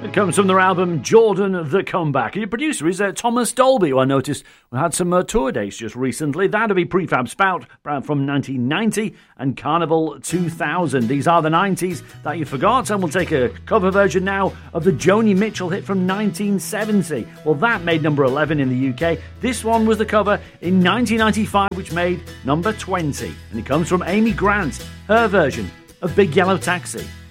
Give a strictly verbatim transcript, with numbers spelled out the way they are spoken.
It comes from their album Jordan the Comeback. Your producer is uh, Thomas Dolby, who I noticed had some uh, tour dates just recently. That'll be Prefab Spout from nineteen ninety and Carnival two thousand. These are the nineties that you forgot, and we'll take a cover version now of the Joni Mitchell hit from nineteen seventy. Well, that made number eleven in the U K. This one was the cover in nineteen ninety-five, which made number twenty. And it comes from Amy Grant, her version of Big Yellow Taxi.